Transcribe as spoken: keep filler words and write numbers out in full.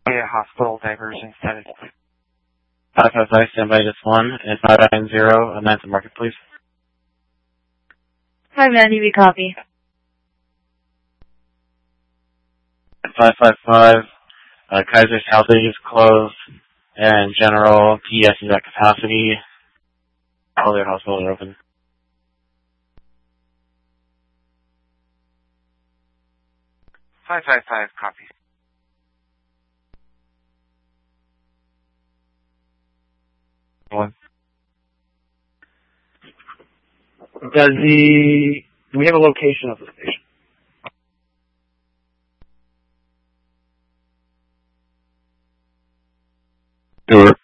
Yeah, hospital diversion status. five five five, stand by just one, and five nine zero, Atlanta Market, please. five ninety, we copy. five five five, uh, Kaiser Southie is closed, and General P S is at capacity. All their hospitals are open. five five five, copy. One. Does the, do we have a location of the station? Stewart.